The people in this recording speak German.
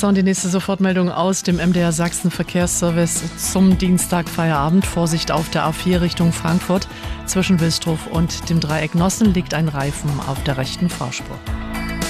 So, und die nächste Sofortmeldung aus dem MDR Sachsen Verkehrsservice zum Dienstag Feierabend. Vorsicht auf der A4 Richtung Frankfurt. Zwischen Wilsdruff und dem Dreieck Nossen liegt ein Reifen auf der rechten Fahrspur.